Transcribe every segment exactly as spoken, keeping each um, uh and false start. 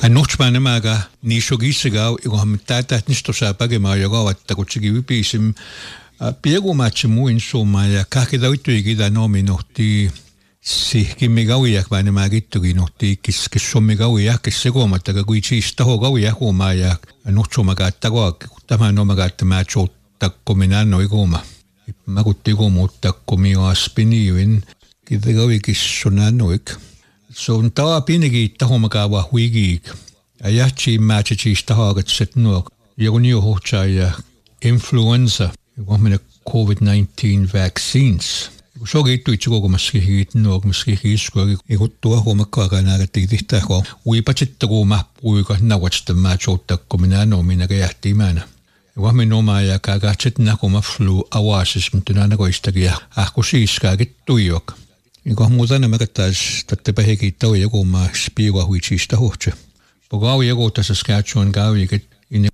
Annochmane maga ni shogisega igom tata nistosa pagema yoga takutsigi vipisim piego machimu insoma ya kakidautu igida nomi nohti si kimigawiak bane magittugi nohti kis kissomigawiak kissegomataga kui siis tahogawiak omaya nochoma tagoak tama no magata macho takkominano igoma magutigo mutakkomi aspiniwin kidegawi kissonanoik so ntawa pinigi tahomagawa huigig ayachi machichi tahagat setnuak yogoni hochaya influenza igomina covid nineteen vaccines so gitu ichigo maskihit nuak maskihisgo iguttua homakaga nagatigdihtaho ui pachittago mahpuiga nawachta machota kominano minaga yahtimana igomino maya kagachitna koma flu awasis mtunana go istagia ahkusiska gittuiok Iko muutana magatas tattepahegi tau jago ma spiiga huichista hohtse. Pagawi jago tässä Saskatchewan gawiget in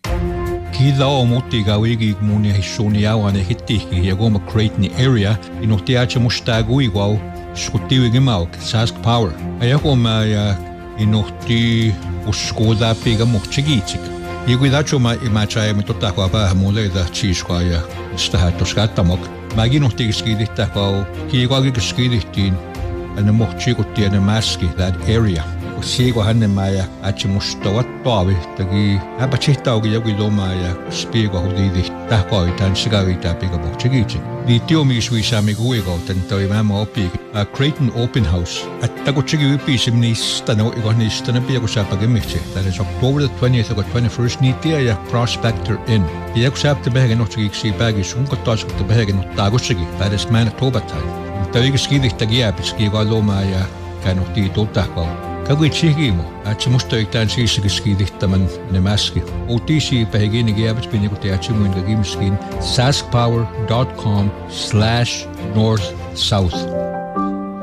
Kida o mutti gawigi munia hissuni jawane hittihki jago ma Creighton area inuhti aatse musta guigau skuttiwigi mauk Sask Power. Jago ma ja inuhti uskoda piga muhtsigitsik. Jago idacho ma imachaja mi totakua päähän muuleita chiiskoa ja stahattoskattamok. Mäkin nuhtiiskiidihtä kau kiikoakikiskiidihtiin ane muhtsikuttiin ane maski that area. Siiko hänen mä ja ätsi mustavat taavi tagi häpä tsihtauki jokin lomaa ja spiiko hudiidihtä kau tämän sikaviitää pika muhtsikiitsi. Liitti omiisuisaami kuikauten toi mä mä opiikin. Creighton Open House. Että kun tsiki ypiisim niistä no iko niistä ne piako sääpäkin mihtsi. That is October the twentieth or twenty-first niittiä ja Prospector Inn. Piako sääptä pähäkin nohtsikiksi pääkin sunko taaskutta pähäkin ottaa kussikin. That is Manitoba time. Mutta oikein skidihtä kiäpiski iko lomaa ja käy nohtii tultahkau. Kaikki tsihimu, että musta yhtään siissäkin skidihtämän ne mäski. Uutisi pähäkin kiäpis pinni kun teätsi muinka kimskin saskpower dot com slash north south.